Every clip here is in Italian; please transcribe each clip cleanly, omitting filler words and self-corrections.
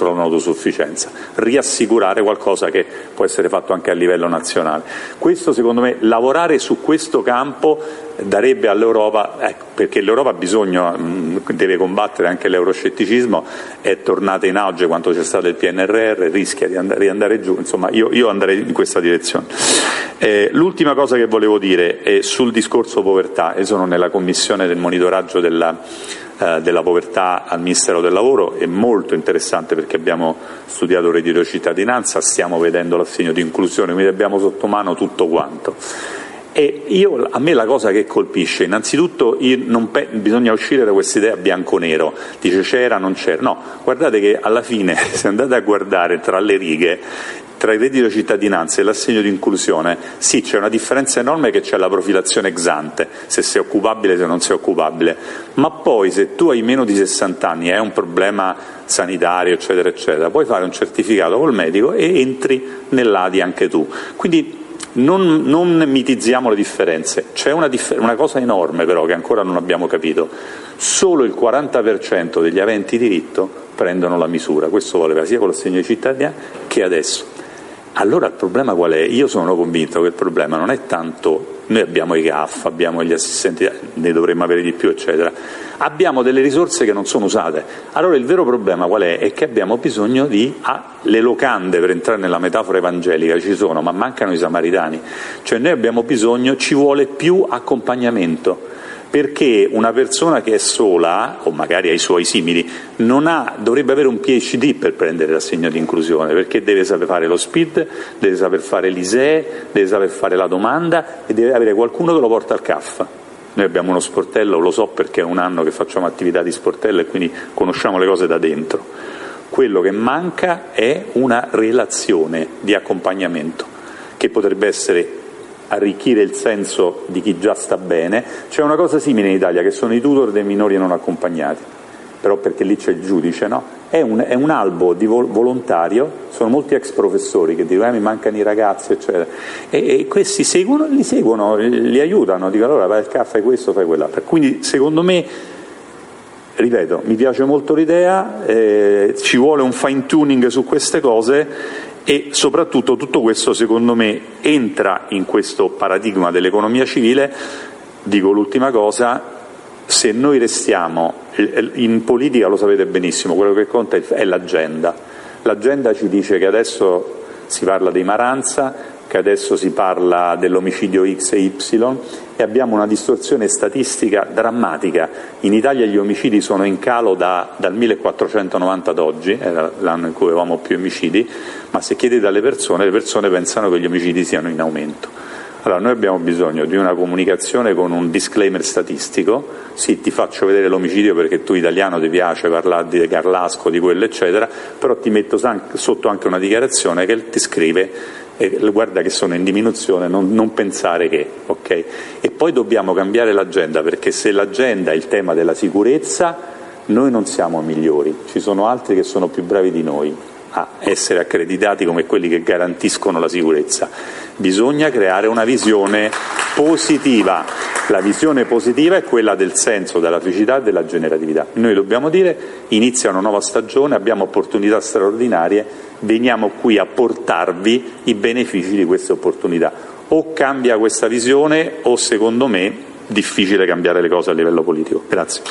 sull'autosufficienza, riassicurare qualcosa che può essere fatto anche a livello nazionale. Questo, secondo me, lavorare su questo campo darebbe all'Europa, perché l'Europa ha bisogno, deve combattere anche l'euroscetticismo, è tornata in auge quando c'è stato il PNRR, rischia di riandare giù, insomma io andrei in questa direzione. L'ultima cosa che volevo dire è sul discorso povertà, e sono nella commissione del monitoraggio della povertà al Ministero del Lavoro, è molto interessante perché abbiamo studiato il reddito di cittadinanza, stiamo vedendo l'assegno di inclusione, quindi abbiamo sotto mano tutto quanto. E a me la cosa che colpisce, innanzitutto bisogna uscire da questa idea bianco-nero, dice c'era, non c'era, no, guardate che alla fine se andate a guardare tra le righe, tra il reddito di cittadinanza e l'assegno di inclusione, sì, c'è una differenza enorme, che c'è la profilazione ex ante, se sei occupabile, se non sei occupabile, ma poi se tu hai meno di 60 anni e hai un problema sanitario, eccetera, eccetera, puoi fare un certificato col medico e entri nell'ADI anche tu. Quindi non mitizziamo le differenze. C'è una cosa enorme però che ancora non abbiamo capito: solo il 40% degli aventi diritto prendono la misura. Questo voleva sia con l'assegno di cittadinanza che adesso. Allora il problema qual è? Io sono convinto che il problema non è tanto, noi abbiamo i CAF, abbiamo gli assistenti, ne dovremmo avere di più, eccetera, abbiamo delle risorse che non sono usate. Allora il vero problema qual è? È che abbiamo bisogno le locande, per entrare nella metafora evangelica, ci sono, ma mancano i samaritani. Cioè noi abbiamo bisogno, ci vuole più accompagnamento, perché una persona che è sola, o magari ha i suoi simili, dovrebbe avere un PhD per prendere l'assegno di inclusione, perché deve saper fare lo SPID, deve saper fare l'ISEE, deve saper fare la domanda e deve avere qualcuno che lo porta al CAF. Noi abbiamo uno sportello, lo so perché è un anno che facciamo attività di sportello e quindi conosciamo le cose da dentro. Quello che manca è una relazione di accompagnamento, che potrebbe essere arricchire il senso di chi già sta bene. C'è una cosa simile in Italia, che sono i tutor dei minori non accompagnati, però perché lì c'è il giudice, no? È un albo di volontario, sono molti ex professori che dicono mi mancano i ragazzi, eccetera, e questi li seguono, li aiutano, dicono allora vai al caffè, fai questo, fai quell'altro. Quindi secondo me, ripeto, mi piace molto l'idea, ci vuole un fine tuning su queste cose. E soprattutto tutto questo, secondo me, entra in questo paradigma dell'economia civile. Dico l'ultima cosa: se noi restiamo in politica, lo sapete benissimo, quello che conta è l'agenda. L'agenda ci dice che adesso si parla di Maranza, che adesso si parla dell'omicidio X e Y, e abbiamo una distorsione statistica drammatica. In Italia gli omicidi sono in calo dal 1490 ad oggi, era l'anno in cui avevamo più omicidi, ma se chiedete alle persone, le persone pensano che gli omicidi siano in aumento. Allora noi abbiamo bisogno di una comunicazione con un disclaimer statistico: sì, ti faccio vedere l'omicidio perché tu italiano ti piace parlare di Carlasco, di quello eccetera, però ti metto sotto anche una dichiarazione che ti scrive guarda che sono in diminuzione, non pensare che, ok? E poi dobbiamo cambiare l'agenda, perché se l'agenda è il tema della sicurezza, noi non siamo migliori, ci sono altri che sono più bravi di noi a essere accreditati come quelli che garantiscono la sicurezza. Bisogna creare una visione positiva. La visione positiva è quella del senso, della felicità e della generatività. Noi dobbiamo dire: inizia una nuova stagione, abbiamo opportunità straordinarie, veniamo qui a portarvi i benefici di queste opportunità. O cambia questa visione o, secondo me, difficile cambiare le cose a livello politico. Grazie.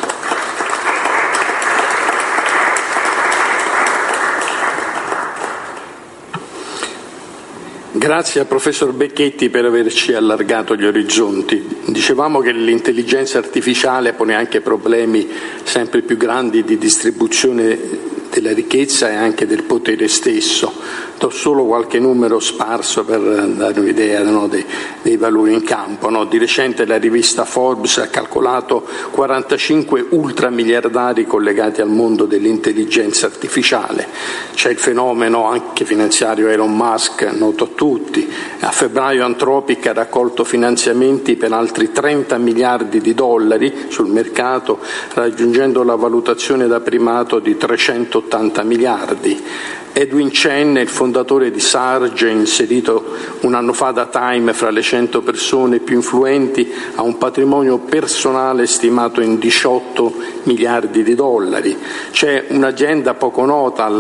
Grazie al professor Becchetti per averci allargato gli orizzonti. Dicevamo che l'intelligenza artificiale pone anche problemi sempre più grandi di distribuzione della ricchezza e anche del potere stesso. Do solo qualche numero sparso per dare un'idea dei valori in campo. Di recente la rivista Forbes ha calcolato 45 ultramiliardari collegati al mondo dell'intelligenza artificiale. C'è il fenomeno anche finanziario Elon Musk, noto a tutti. A febbraio Anthropic ha raccolto finanziamenti per altri 30 miliardi di dollari sul mercato, raggiungendo la valutazione da primato di 380 miliardi. Edwin Chen, il fondatore di Sarge, inserito un anno fa da Time fra le 100 persone più influenti, ha un patrimonio personale stimato in 18 miliardi di dollari. C'è un'azienda poco nota